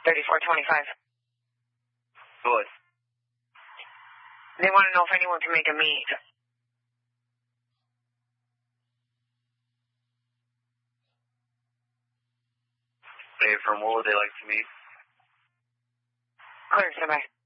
3425. Good. They want to know if anyone can make a meet. Hey, from what would they like to meet? Clear, bye.